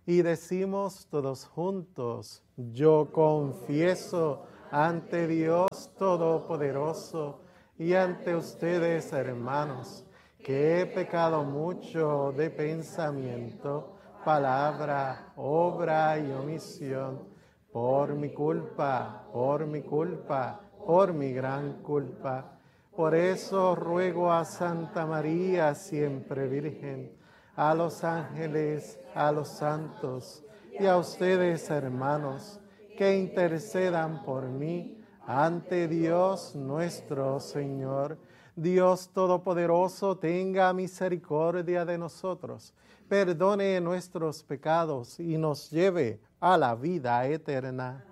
y decimos todos juntos: yo confieso ante Dios Todopoderoso y ante ustedes, hermanos, que he pecado mucho de pensamiento, palabra, obra y omisión, por mi culpa, por mi culpa, por mi gran culpa. Por eso ruego a Santa María, siempre Virgen, a los ángeles, a los santos y a ustedes, hermanos, que intercedan por mí ante Dios nuestro Señor. Dios Todopoderoso, tenga misericordia de nosotros, perdone nuestros pecados y nos lleve a la vida eterna.